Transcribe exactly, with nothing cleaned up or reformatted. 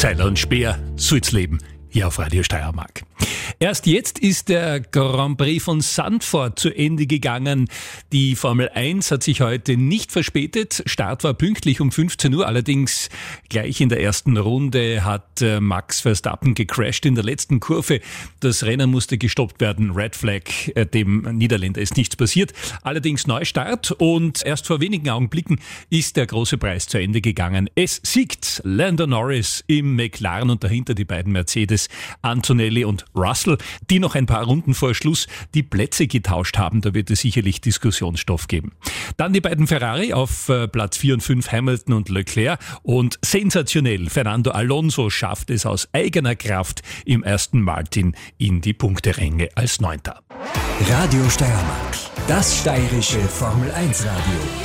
Seiler und Speer, soll's leben, hier auf Radio Steiermark. Erst jetzt ist der Grand Prix von Zandvoort zu Ende gegangen. Die Formel eins hat sich heute nicht verspätet. Start war pünktlich um fünfzehn Uhr. Allerdings gleich in der ersten Runde hat Max Verstappen gecrashed in der letzten Kurve. Das Rennen musste gestoppt werden. Red Flag, dem Niederländer ist nichts passiert. Allerdings Neustart und erst vor wenigen Augenblicken ist der große Preis zu Ende gegangen. Es siegt Lando Norris im McLaren und dahinter die beiden Mercedes Antonelli und Russell, die noch ein paar Runden vor Schluss die Plätze getauscht haben. Da wird es sicherlich Diskussionsstoff geben. Dann die beiden Ferrari auf Platz vier und fünf, Hamilton und Leclerc. Und sensationell, Fernando Alonso schafft es aus eigener Kraft im ersten Martin in die Punkteränge als Neunter. Radio Steiermark, das steirische Formel eins Radio.